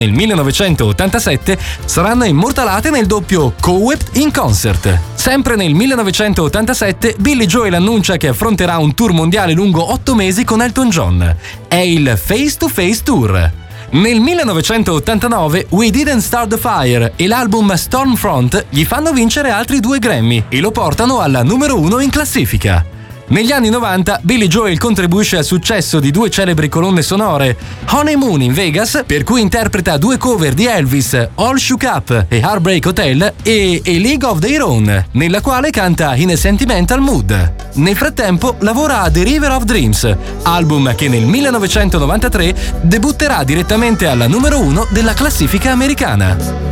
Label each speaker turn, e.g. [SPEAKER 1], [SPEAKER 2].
[SPEAKER 1] nel 1987 saranno immortalate nel doppio Co-Wept in Concert. Sempre nel 1987 Billy Joel annuncia che affronterà un tour mondiale lungo 8 mesi con Elton John. È il Face to Face Tour. Nel 1989 We Didn't Start the Fire e l'album Stormfront gli fanno vincere altri 2 Grammy e lo portano alla numero 1 in classifica. Negli anni 90 Billy Joel contribuisce al successo di 2 celebri colonne sonore, Honeymoon in Vegas, per cui interpreta 2 cover di Elvis, All Shook Up e Heartbreak Hotel, e A League of Their Own, nella quale canta In a Sentimental Mood. Nel frattempo lavora a The River of Dreams, album che nel 1993 debutterà direttamente alla numero 1 della classifica americana.